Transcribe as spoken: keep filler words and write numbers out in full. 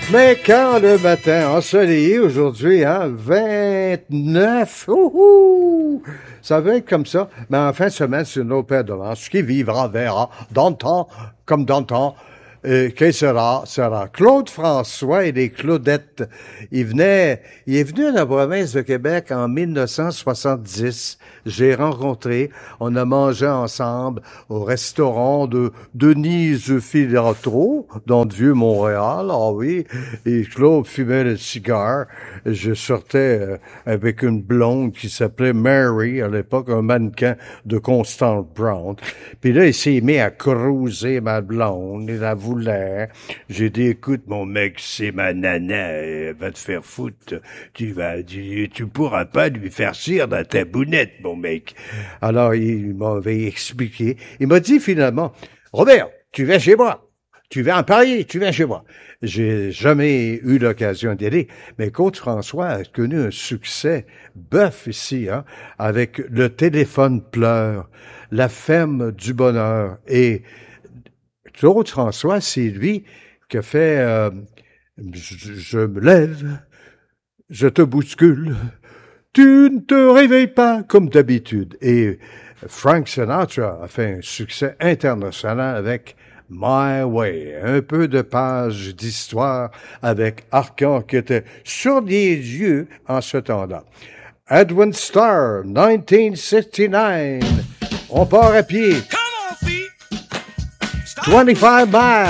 Mais quand le matin ensoleillé aujourd'hui, hein, vingt-neuf, ouhou, ça va être comme ça. Mais en fin de semaine, c'est une autre paire de manches. Qui vivra verra, dans le temps comme dans le temps. Euh, qui sera, sera. Claude François et les Claudettes. Il venait, il est venu à la province de Québec en mille neuf cent soixante-dix. J'ai rencontré, on a mangé ensemble au restaurant de Denise Filatro, dans le Vieux-Montréal. Ah oui, et Claude fumait le cigare. Je sortais euh, avec une blonde qui s'appelait Mary, à l'époque, un mannequin de Constance Brown. Puis là, il s'est mis à cruiser ma blonde, il la voulait. J'ai dit, écoute, mon mec, c'est ma nana, elle va te faire foutre. Tu vas, tu, tu pourras pas lui faire cire dans ta bounette, mon mec. Alors, il m'avait expliqué. Il m'a dit finalement, Robert, tu viens chez moi. Tu viens à Paris, tu viens chez moi. J'ai jamais eu l'occasion d'y aller, mais Claude François a connu un succès bœuf ici, hein, avec Le téléphone pleure, La ferme du bonheur. Et Claude François, c'est lui qui a fait euh, je, je me lève, je te bouscule, tu ne te réveilles pas comme d'habitude. Et Frank Sinatra a fait un succès international avec My Way, un peu de page d'histoire avec Arcan qui était sur les yeux en ce temps-là. Edwin Starr, dix-neuf soixante-dix-neuf. On part à pied. vingt-cinq miles.